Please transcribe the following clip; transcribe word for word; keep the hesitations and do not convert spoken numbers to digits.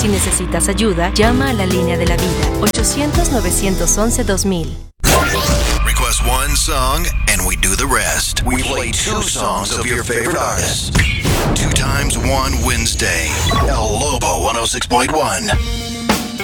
Si necesitas ayuda, llama a la línea de la vida, ochocientos, novecientos once, dos mil. Request one song and we do the rest. We play two songs of your favorite artists. Two times one Wednesday. El Lobo one oh six point one.